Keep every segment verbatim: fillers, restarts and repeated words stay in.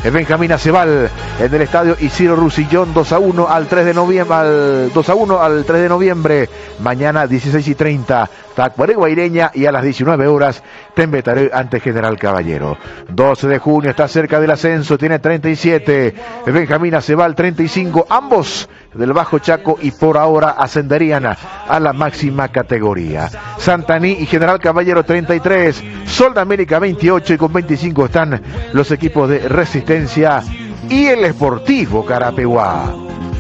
Benjamín Acebal en el estadio Isidro Rusillón, dos a uno al tres de noviembre, al dos a uno al tres de noviembre. Mañana dieciséis y treinta, Tacuaré Guaireña, y a las diecinueve horas Tembetaré ante General Caballero. doce de junio, está cerca del ascenso, tiene treinta y siete, Benjamín Acebal treinta y cinco, ambos del Bajo Chaco, y por ahora ascenderían a, a la máxima categoría. Santaní y General Caballero treinta y tres, Sol de América veintiocho, y con veinticinco están los equipos de Resistencia y el Sportivo Carapeguá.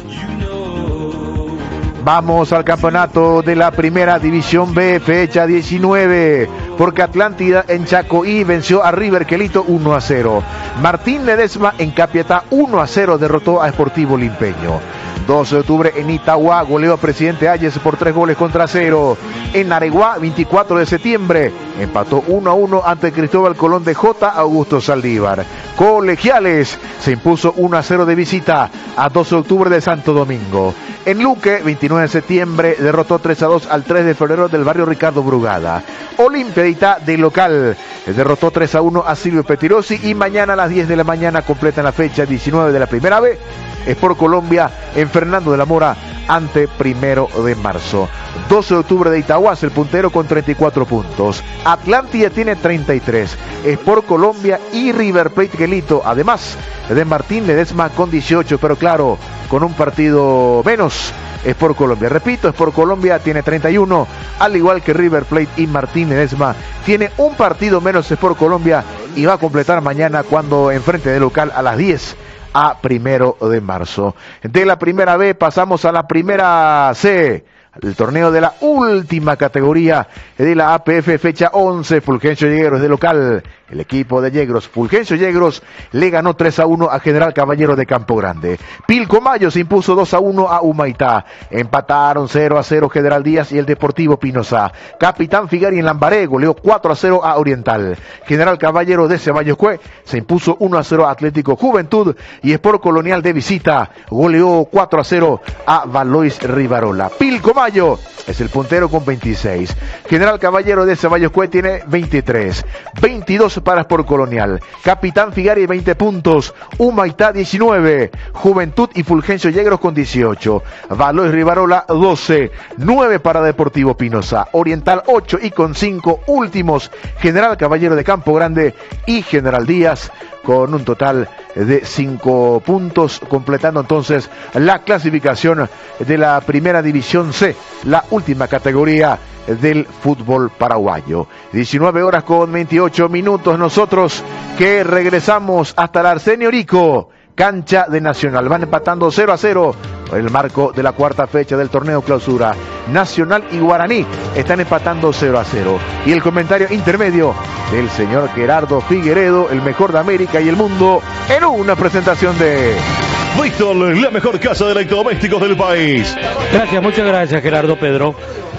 Vamos al campeonato de la Primera División B, fecha diecinueve, porque Atlántida en Chacoí venció a River Quelito uno a cero. Martín Ledesma en Capiatá uno a cero derrotó a Sportivo Limpeño. doce de octubre en Itagua goleó a Presidente Hayes por tres goles contra cero. En Areguá, veinticuatro de septiembre, empató uno a uno ante Cristóbal Colón de J. Augusto Saldívar. Colegiales se impuso uno a cero de visita a doce de octubre de Santo Domingo. En Luque, veintinueve de septiembre, derrotó tres a dos al tres de febrero del barrio Ricardo Brugada. Olimpia de Itá de local derrotó tres a uno a Silvio Petirosi, y mañana a las diez de la mañana completan la fecha diecinueve de la Primera B. Sport Colombia en Fernando de la Mora ante Primero de Marzo. doce de octubre de Itaguas, el puntero con treinta y cuatro puntos. Atlántida tiene treinta y tres. Sport Colombia y River Plate Quelito, además de Martín Ledesma con dieciocho, pero claro, con un partido menos. Sport Colombia, repito, Sport Colombia tiene treinta y uno, al igual que River Plate y Martín Ledesma. Tiene un partido menos Sport Colombia, y va a completar mañana cuando enfrente de local a las diez a Primero de Marzo. De la Primera B pasamos a la Primera C, el torneo de la última categoría de la A P F, fecha once. Fulgencio Yegros de local. El equipo de Yegros, Fulgencio Yegros, le ganó tres a uno a General Caballero de Campo Grande. Pilcomayo se impuso dos a uno a Humaitá. Empataron cero a cero General Díaz y el Deportivo Pinoza. Capitán Figari en Lambaré goleó cuatro a cero a Oriental. General Caballero de Ceballos-Cue se impuso uno a cero a Atlético Juventud, y Sport Colonial de visita goleó cuatro a cero a Valois Rivarola. Pilcomayo es el puntero con veintiséis. General Caballero de Ceballos-Cue tiene veintitrés. veintidós para Sport Colonial. Capitán Figari veinte puntos. Humaitá diecinueve. Juventud y Fulgencio Yegros con dieciocho. Valois Rivarola doce. nueve para Deportivo Pinoza. Oriental ocho, y con cinco últimos General Caballero de Campo Grande y General Díaz con un total de cinco puntos, completando entonces la clasificación de la Primera División C, la última categoría del fútbol paraguayo. diecinueve horas con veintiocho minutos, nosotros que regresamos hasta el Arsenio Rico, cancha de Nacional. Van empatando cero a cero en el marco de la cuarta fecha del torneo Clausura. Nacional y Guaraní están empatando cero a cero. Y el comentario intermedio del señor Gerardo Figueredo, el mejor de América y el mundo, en una presentación de Víctor, la mejor casa de electrodomésticos del país. Gracias, muchas gracias, Gerardo Pedro.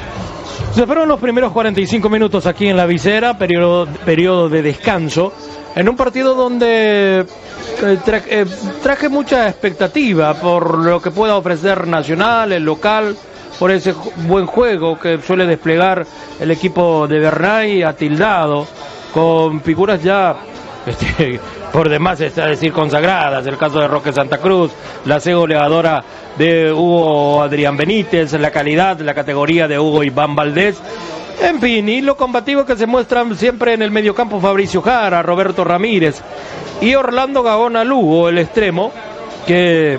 Se fueron los primeros cuarenta y cinco minutos aquí en la visera, periodo, periodo de descanso, en un partido donde eh, tra eh, traje mucha expectativa por lo que pueda ofrecer Nacional, el local, por ese buen juego que suele desplegar el equipo de Bernay, atildado, con figuras ya este, por demás, está decir, consagradas. El caso de Roque Santa Cruz, la C goleadora de Hugo Adrián Benítez, la calidad, la categoría de Hugo Iván Valdés. En fin, y lo combativo que se muestran siempre en el mediocampo Fabricio Jara, Roberto Ramírez y Orlando Gaona Lugo, el extremo, que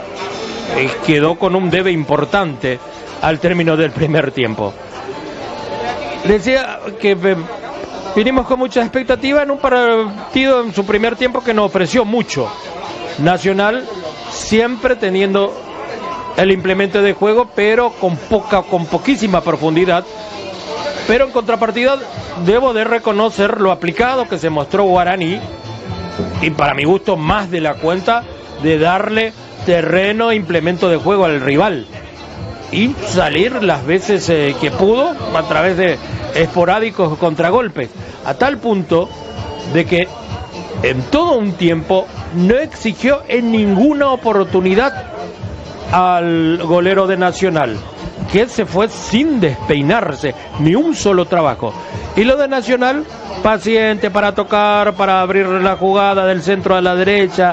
quedó con un debe importante al término del primer tiempo. Decía que vinimos con mucha expectativa en un partido en su primer tiempo que nos ofreció mucho. Nacional siempre teniendo el implemento de juego, pero con poca, con poquísima profundidad. Pero en contrapartida debo de reconocer lo aplicado que se mostró Guaraní, y para mi gusto más de la cuenta, de darle terreno e implemento de juego al rival y salir las veces eh, que pudo a través de esporádicos contragolpes, a tal punto de que en todo un tiempo no exigió en ninguna oportunidad al golero de Nacional, que se fue sin despeinarse, ni un solo trabajo. Y lo de Nacional, paciente para tocar, para abrir la jugada del centro a la derecha,